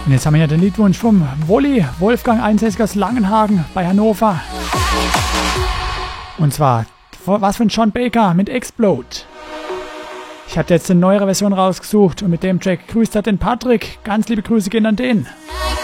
Und jetzt haben wir ja den Liedwunsch vom Wolli, Wolfgang Einsässig aus Langenhagen bei Hannover. Und zwar, was von John Baker mit Explode. Ich habe jetzt eine neuere Version rausgesucht und mit dem Track grüßt er den Patrick. Ganz liebe Grüße gehen an den.